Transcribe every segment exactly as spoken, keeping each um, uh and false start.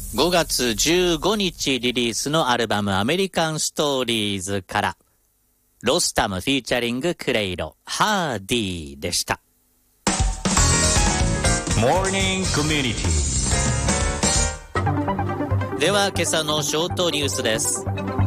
ごがつじゅうごにちリリースのアルバムアメリカンストーリーズからロスタムフィーチャリングクレイロハーディーでした。 モーニングコミュニティでは今朝のショートニュースです。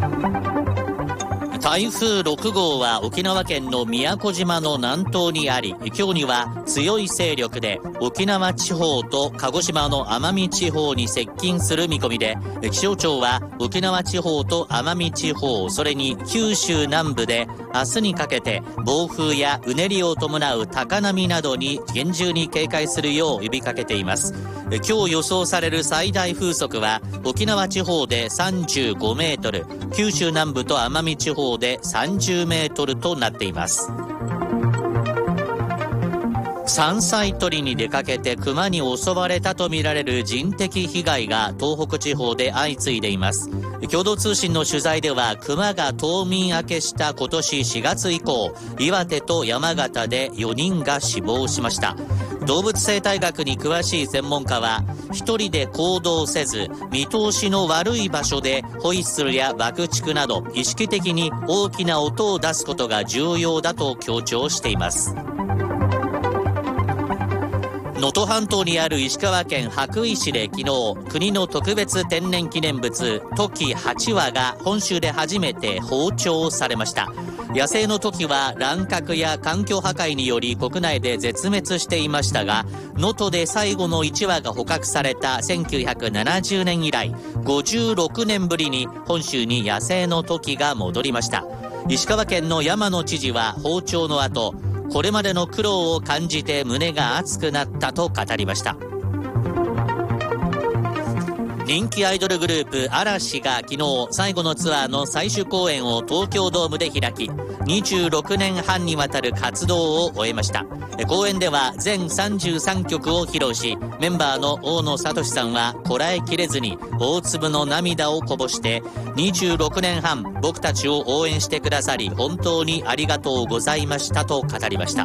台風ろくごうは沖縄県の宮古島の南東にあり、今日には強い勢力で沖縄地方と鹿児島の奄美地方に接近する見込みで、気象庁は沖縄地方と奄美地方、それに九州南部で明日にかけて暴風やうねりを伴う高波などに厳重に警戒するよう呼びかけています。今日予想される最大風速は沖縄地方でさんじゅうごメートル、九州南部と奄美地方でさんじゅうメートルとなっています。山菜採りに出かけてクマに襲われたとみられる人的被害が東北地方で相次いでいます。共同通信の取材では、クマが冬眠明けした今年しがつ以降、岩手と山形でよにんが死亡しました。動物生態学に詳しい専門家は、一人で行動せず見通しの悪い場所でホイッスルや爆竹など意識的に大きな音を出すことが重要だと強調しています。能登半島にある石川県羽咋市で昨日、国の特別天然記念物トキはちわが本州で初めて放鳥されました。野生のトキは乱獲や環境破壊により国内で絶滅していましたが、能登で最後のいちわが捕獲されたせんきゅうひゃくななじゅうねん以来ごじゅうろくねんぶりに本州に野生のトキが戻りました。石川県の山野知事は放鳥の後、これまでの苦労を感じて胸が熱くなったと語りました。人気アイドルグループ嵐が昨日最後のツアーの最終公演を東京ドームで開き、にじゅうろくねんはんにわたる活動を終えました。公演では全さんじゅうさんきょくを披露し、メンバーの大野智さんはこらえきれずに大粒の涙をこぼして、にじゅうろくねんはん僕たちを応援してくださり本当にありがとうございましたと語りました。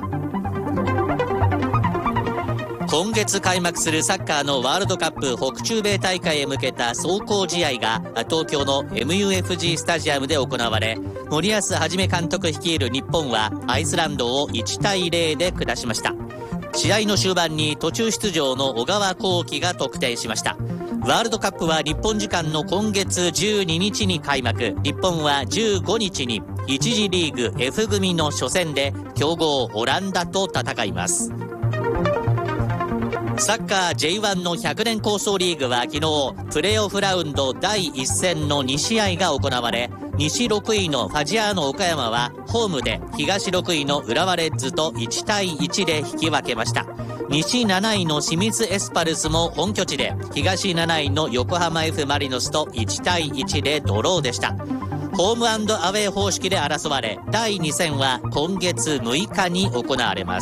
今月開幕するサッカーのワールドカップ北中米大会へ向けた壮行試合が東京の エムユーエフジー スタジアムで行われ、森保一監督率いる日本はアイスランドをいちたいゼロで下しました。試合の終盤に途中出場の小川航基が得点しました。ワールドカップは日本時間の今月じゅうににちに開幕。日本はじゅうごにちにいち次リーグ F 組の初戦で強豪オランダと戦います。サッカー ジェイワン のひゃくねん構想リーグは昨日プレーオフラウンドだいいっせんのにしあいが行われ、西ろくいのファジアーノ岡山はホームで東ろくいの浦和レッズといちたいいちで引き分けました。西なないの清水エスパルスも本拠地で東なないの横浜 F マリノスといちたいいちでドローでした。ホーム&アウェー方式で争われ、だいにせんは今月むいかに行われます。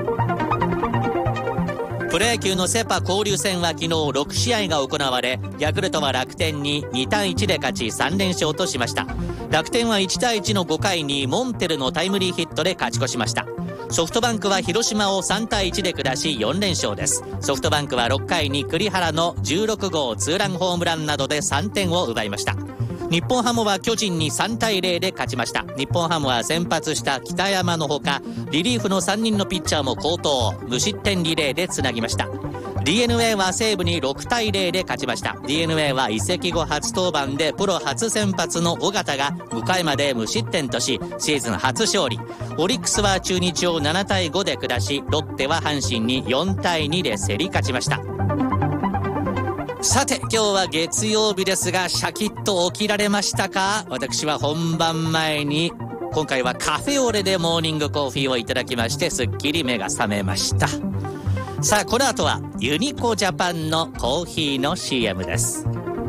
プロ野球のセ・パ交流戦は昨日ろくしあいが行われ、ヤクルトは楽天ににたいいちで勝ちさんれんしょうとしました。楽天はいちたいいちのごかいにモンテルのタイムリーヒットで勝ち越しました。ソフトバンクは広島をさんたいいちで下しよんれんしょうです。ソフトバンクはろっかいに栗原のじゅうろくごうツーランホームランなどでさんてんを奪いました。日本ハムは巨人にさんたいゼロで勝ちました。日本ハムは先発した北山のほか、リリーフのさんにんのピッチャーも好投、無失点リレーでつなぎました。 ディーエヌエー は西武にろくたいゼロで勝ちました。 ディーエヌエー は移籍後初登板でプロ初先発の尾形がごかいまで無失点としシーズン初勝利。オリックスは中日をななたいごで下し、ロッテは阪神によんたいにで競り勝ちました。さて今日は月曜日ですが、シャキッと起きられましたか？私は本番前に今回はカフェオレでモーニングコーヒーをいただきまして、すっきり目が覚めました。さあこの後はユニコジャパンのコーヒーの シーエム です。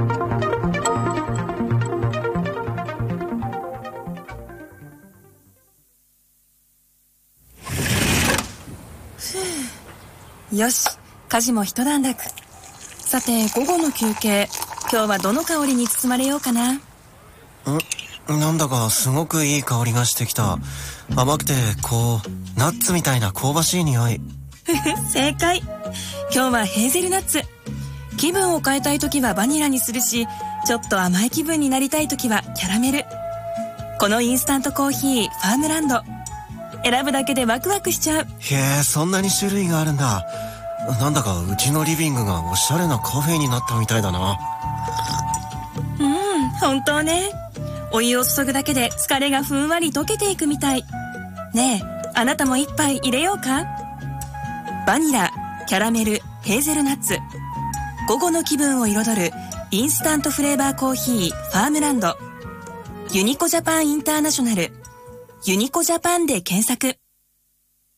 よし、家事も一段落。さて午後の休憩、今日はどの香りに包まれようかな。んなんだかすごくいい香りがしてきた。甘くてこうナッツみたいな香ばしい匂い。 正解。今日はヘーゼルナッツ。 気分を変えたいときはバニラにするし、ちょっと甘い気分になりたいときはキャラメル。このインスタントコーヒーファームランド、選ぶだけでワクワクしちゃう。 へえ、そんなに種類があるんだ。なんだかうちのリビングがおしゃれなカフェになったみたいだな。 うん、本当ね。お湯を注ぐだけで疲れがふんわり溶けていくみたい。ねえ、あなたも一杯入れようか。バニラ、キャラメル、ヘーゼルナッツ。午後の気分を彩るインスタントフレーバーコーヒーファームランド。ユニコジャパンインターナショナル。ユニコジャパンで検索。